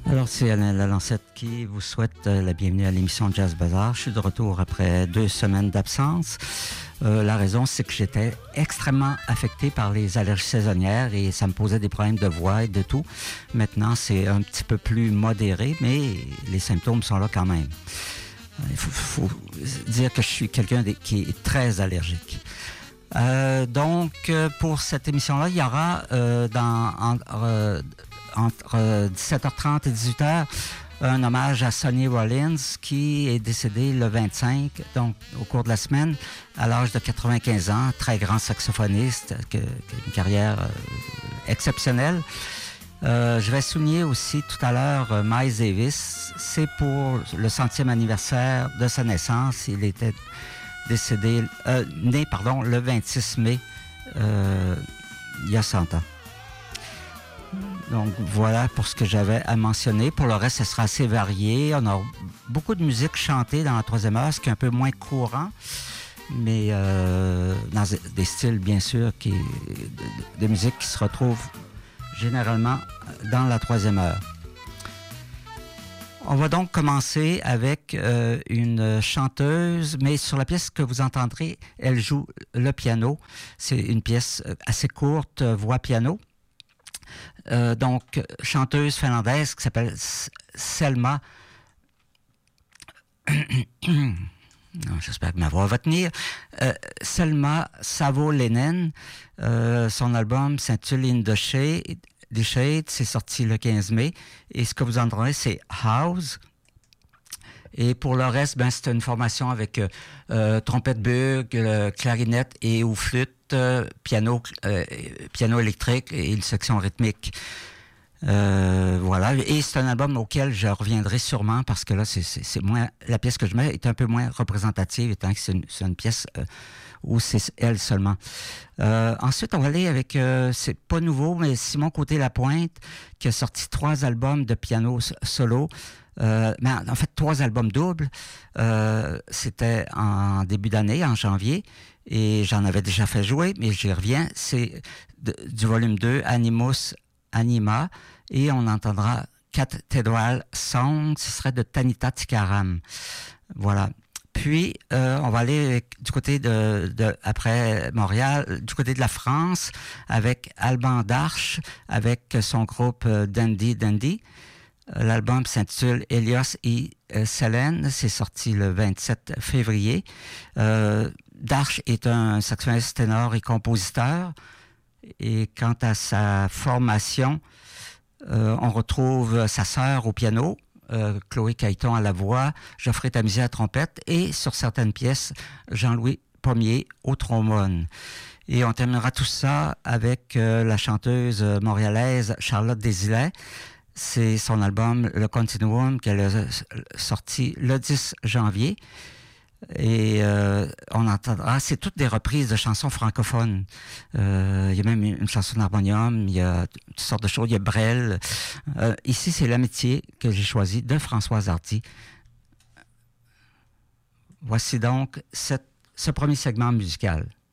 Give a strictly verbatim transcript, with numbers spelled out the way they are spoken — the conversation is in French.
Alors, c'est Alain Lalancette qui vous souhaite la bienvenue à l'émission Jazz Bazaar. Je suis de retour après deux semaines d'absence. Euh, la raison, c'est que j'étais extrêmement affecté par les allergies saisonnières et ça me posait des problèmes de voix et de tout. Maintenant, c'est un petit peu plus modéré, mais les symptômes sont là quand même. Il faut, faut dire que je suis quelqu'un de, qui est très allergique. Euh, donc, pour cette émission-là, il y aura euh, dans... En, euh, entre dix-sept heures trente et dix-huit heures, un hommage à Sonny Rollins qui est décédé le vingt-cinq, donc au cours de la semaine, à l'âge de quatre-vingt-quinze ans, très grand saxophoniste, qui a une carrière euh, exceptionnelle. Euh, je vais souligner aussi tout à l'heure euh, Miles Davis. C'est pour le centième anniversaire de sa naissance. Il était décédé, euh, né, pardon, le vingt-six mai, euh, il y a cent ans. Donc voilà pour ce que j'avais à mentionner. Pour le reste, ce sera assez varié. On a beaucoup de musique chantée dans la troisième heure, ce qui est un peu moins courant, mais euh, dans des styles, bien sûr, qui, de, de musique qui se retrouvent généralement dans la troisième heure. On va donc commencer avec euh, une chanteuse, mais sur la pièce que vous entendrez, elle joue le piano. C'est une pièce assez courte, voix-piano. Euh, donc, chanteuse finlandaise qui s'appelle Selma. Non, j'espère que ma voix va tenir. Euh, Selma Savo-Lenen. Euh, son album s'intitule In the Shade. The Shade, c'est sorti le quinze mai. Et ce que vous entendrez, c'est House. Et pour le reste, ben, c'est une formation avec euh, trompette bug, euh, clarinette et ou flûte. Euh, piano, euh, piano électrique et une section rythmique. Euh, voilà. Et c'est un album auquel je reviendrai sûrement parce que là, c'est, c'est, c'est moins, la pièce que je mets est un peu moins représentative étant que c'est une, c'est une pièce euh, où c'est elle seulement. Euh, ensuite, on va aller avec, euh, c'est pas nouveau, mais Simon Côté-Lapointe qui a sorti trois albums de piano solo. Euh, mais en fait, trois albums doubles. Euh, c'était en début d'année, en janvier. Et j'en avais déjà fait jouer, mais j'y reviens. C'est de, du volume deux, Animus Anima, et on entendra Cathedral Song, ce serait de Tanita Tikaram. Voilà. Puis, euh, on va aller du côté de, de, après Montréal, du côté de la France, avec Alban Darche, avec son groupe euh, Dandy Dandy. L'album s'intitule Elios et euh, Selene. C'est sorti le vingt-sept février. Euh, Darche est un saxophoniste ténor et compositeur. Et quant à sa formation, euh, on retrouve sa sœur au piano, euh, Chloé Caïton à la voix, Geoffrey Tamizy à la trompette et sur certaines pièces, Jean-Louis Pommier au trombone. Et on terminera tout ça avec euh, la chanteuse montréalaise Charlotte Desilets. C'est son album Le Continuum qu'elle a sorti le dix janvier. Et euh, on entendra, c'est toutes des reprises de chansons francophones. Euh, il y a même une chanson d'harmonium, il y a toutes sortes de choses, il y a Brel. Euh, ici, c'est L'Amitié que j'ai choisi de Françoise Hardy. Voici donc cette, ce premier segment musical.